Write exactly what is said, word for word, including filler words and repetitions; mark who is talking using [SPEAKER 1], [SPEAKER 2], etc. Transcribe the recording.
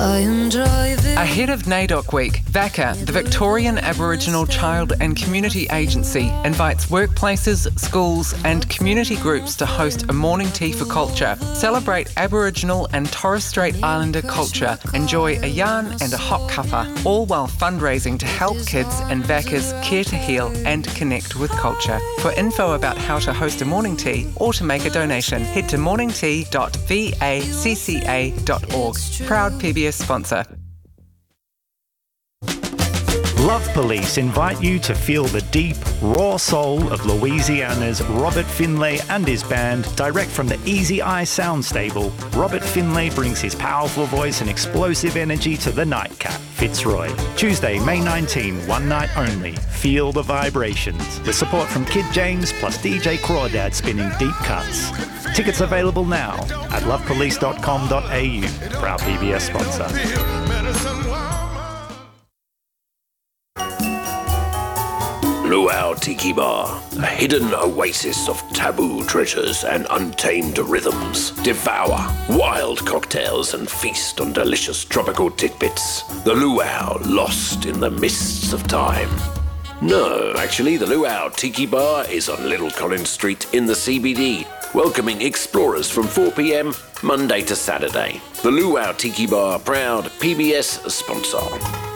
[SPEAKER 1] I enjoy this.
[SPEAKER 2] Ahead of NAIDOC Week, VACA, the Victorian Aboriginal Child and Community Agency, invites workplaces, schools and community groups to host a morning tea for culture. Celebrate Aboriginal and Torres Strait Islander culture. Enjoy a yarn and a hot cuppa, all while fundraising to help kids in VACA's Care to Heal and connect with culture. For info about how to host a morning tea or to make a donation, head to morning tea dot vacca dot org. Proud P B S sponsor.
[SPEAKER 3] Love Police invite you to feel the deep, raw soul of Louisiana's Robert Finlay and his band direct from the Easy Eye sound stable. Robert Finlay brings his powerful voice and explosive energy to the nightcap, Fitzroy. Tuesday, May nineteenth, one night only. Feel the vibrations. With support from Kid James plus D J Crawdad spinning deep cuts. Tickets available now at love police dot com dot a u. Proud P B S sponsor.
[SPEAKER 4] Luau Tiki Bar, a hidden oasis of taboo treasures and untamed rhythms. Devour wild cocktails and feast on delicious tropical tidbits. The Luau, lost in the mists of time. No, actually, the Luau Tiki Bar is on Little Collins Street in the C B D, welcoming explorers from four p.m. Monday to Saturday. The Luau Tiki Bar, proud P B S sponsor.